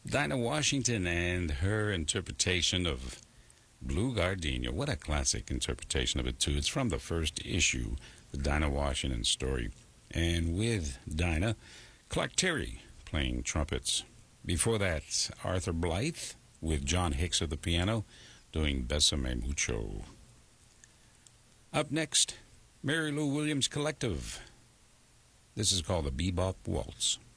Dinah Washington and her interpretation of Blue Gardenia. What a classic interpretation of it, too. It's from the first issue, the Dinah Washington story. And with Dinah, Clark Terry playing trumpets. Before that, Arthur Blythe with John Hicks at the piano doing Besame Mucho. Up next, Mary Lou Williams Collective. This is called the Bebop Waltz.